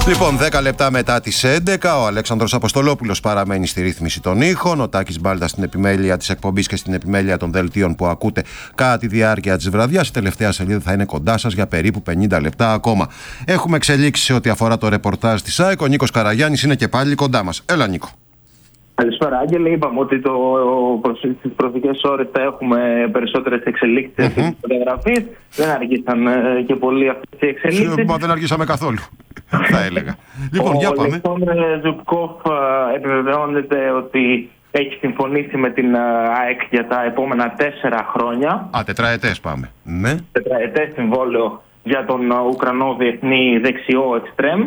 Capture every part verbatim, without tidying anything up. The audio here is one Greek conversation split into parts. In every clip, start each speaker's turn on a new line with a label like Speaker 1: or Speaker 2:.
Speaker 1: Λοιπόν, δέκα λεπτά μετά τις έντεκα, ο Αλέξανδρος Αποστολόπουλος παραμένει στη ρύθμιση των ήχων, ο Τάκης Μπάλτας στην επιμέλεια της εκπομπής και στην επιμέλεια των δελτίων που ακούτε κατά τη διάρκεια της βραδιάς. Η τελευταία σελίδα θα είναι κοντά σας για περίπου πενήντα λεπτά ακόμα. Έχουμε εξελίξει σε ό,τι αφορά το ρεπορτάζ της ΑΕΚ. Ο Νίκος Καραγιάννης είναι και πάλι κοντά μας. Έλα, Νίκο.
Speaker 2: Καλησπέρα, Άγγελε. Είπαμε ότι το, στις προηγικές ώρες θα έχουμε περισσότερες εξελίξεις mm-hmm. της φωτογραφίας. Δεν αργήσαν ε, και πολύ αυτές οι εξελίξεις.
Speaker 1: Μα δεν αργήσαμε καθόλου, θα έλεγα. Λοιπόν,
Speaker 2: ο
Speaker 1: για πάμε.
Speaker 2: Ο Αλεξάνδρ Ζουμπκόφ επιβεβαιώνεται ότι έχει συμφωνήσει με την ΑΕΚ για τα επόμενα τέσσερα χρόνια.
Speaker 1: Α, τετραετές πάμε. Ναι.
Speaker 2: Τετραετές συμβόλαιο για τον Ουκρανό διεθνή δεξιό εξτρέμ.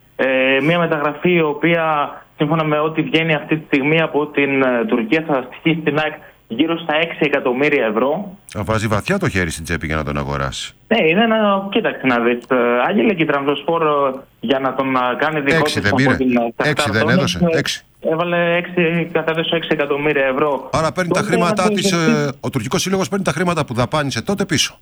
Speaker 2: Ε, μια μεταγραφή η οποία, σύμφωνα με ό,τι βγαίνει αυτή τη στιγμή από την uh, Τουρκία, θα στοιχεί στην ΑΕΚ γύρω στα έξι εκατομμύρια ευρώ.
Speaker 1: Βάζει βαθιά το χέρι στην τσέπη για να τον αγοράσει.
Speaker 2: Ναι, είναι ένα. Κοίταξε να δεις. Άγγελε, και η Τραμζοσπόρ για να τον uh, κάνει δικό
Speaker 1: της
Speaker 2: από την
Speaker 1: έξι δεν έδωσε. έξι.
Speaker 2: Έβαλε έξι, κατέδωσε έξι εκατομμύρια ευρώ.
Speaker 1: Άρα παίρνει τα χρήματά της, ε, ο τουρκικός σύλλογος παίρνει τα χρήματα που δαπάνησε τότε πίσω.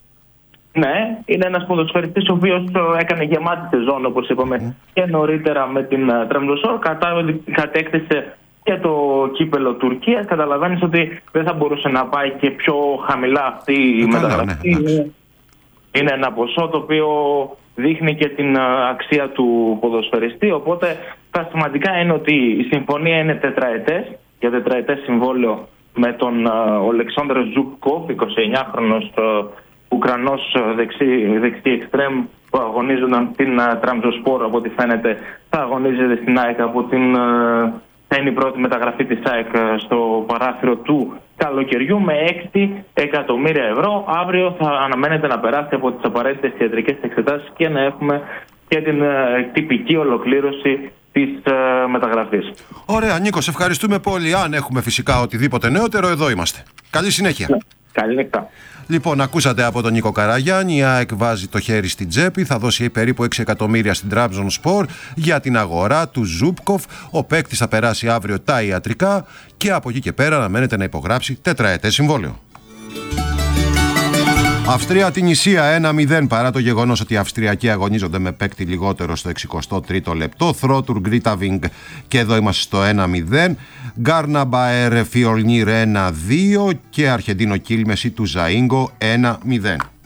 Speaker 2: Ναι, είναι ένας ποδοσφαιριστής ο οποίος έκανε γεμάτη σεζόν, όπως είπαμε, mm. και νωρίτερα με την Τραμπζονσπορ. Κατέκτησε και το κύπελο Τουρκίας. Καταλαβαίνεις ότι δεν θα μπορούσε να πάει και πιο χαμηλά αυτή η μεταγραφή. Ναι, ναι, είναι ένα ποσό το οποίο δείχνει και την αξία του ποδοσφαιριστή. Οπότε τα σημαντικά είναι ότι η συμφωνία είναι τετραετές, για τετραετές συμβόλαιο με τον Αλεξάνδρ Ζουμπκόφ, εικοσιεννιάχρονος Ουκρανός δεξί, δεξί εξτρέμ που αγωνίζονταν στην uh, Τραμζοσπόρ, από ό,τι φαίνεται θα αγωνίζεται στην ΑΕΚ από την uh, θα είναι η πρώτη μεταγραφή της ΑΕΚ στο παράθυρο του καλοκαιριού με έξι εκατομμύρια ευρώ. Αύριο θα αναμένεται να περάσει από τις απαραίτητες ιατρικές εξετάσεις και να έχουμε και την uh, τυπική ολοκλήρωση της uh, μεταγραφής.
Speaker 1: Ωραία, Νίκο, σε ευχαριστούμε πολύ. Αν έχουμε φυσικά οτιδήποτε νεότερο, εδώ είμαστε. Καλή συνέχεια.
Speaker 2: Ναι. Καλή νύχτα.
Speaker 1: Λοιπόν, ακούσατε από τον Νίκο Καραγιάννη, η ΑΕΚ βάζει το χέρι στην τσέπη, θα δώσει περίπου έξι εκατομμύρια στην Τραμπζονσπορ για την αγορά του Ζουμπκοφ. Ο παίκτης θα περάσει αύριο τα ιατρικά και από εκεί και πέρα αναμένεται να υπογράψει τετραετές συμβόλαιο. Αυστρία-Τινησία ένα μηδέν, παρά το γεγονός ότι οι Αυστριακοί αγωνίζονται με παίκτη λιγότερο στο εξηκοστό τρίτο λεπτό. Θρότουρ Γκρίταβινγκ, και εδώ είμαστε στο ένα μηδέν. Γκάρναμπαερ Φιολνίρ ένα δύο και Αρχεντίνο Κίλμεση του Ζαΐγκο ένα μηδέν.